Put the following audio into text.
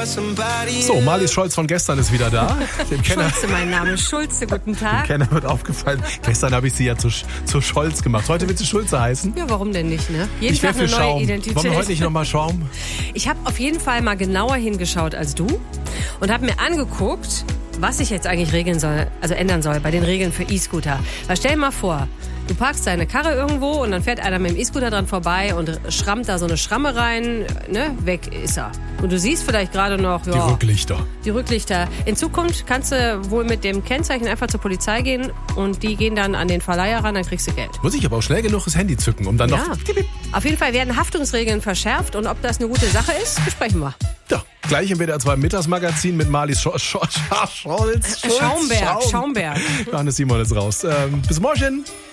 So, Marlies Scholz von gestern ist wieder da. Dem Kenner, Schulze, mein Name. Schulze, guten Tag. dem Kenner wird aufgefallen, gestern habe ich sie ja zu Scholz gemacht. Heute wird sie Schulze heißen. Ja, warum denn nicht, ne? Jeden Ich wäre Tag für eine neue Schaum. Identität. Wollen wir heute nicht nochmal Schaum? Ich habe auf jeden Fall mal genauer hingeschaut als du und habe mir angeguckt, was ich jetzt eigentlich ändern soll bei den Regeln für E-Scooter. Weil stell dir mal vor, du parkst deine Karre irgendwo und dann fährt einer mit dem E-Scooter dran vorbei und schrammt da so eine Schramme rein, ne? Weg ist er. Und du siehst vielleicht gerade noch, Die Rücklichter. Die Rücklichter. In Zukunft kannst du wohl mit dem Kennzeichen einfach zur Polizei gehen und die gehen dann an den Verleiher ran, dann kriegst du Geld. Muss ich aber auch schnell genug das Handy zücken, um dann noch... Auf jeden Fall werden Haftungsregeln verschärft und ob das eine gute Sache ist, besprechen wir. Ja, gleich im WDR 2 Mittagsmagazin mit Marlies Scholz. Schaumberg. Johannes Simon ist raus. Bis morgen.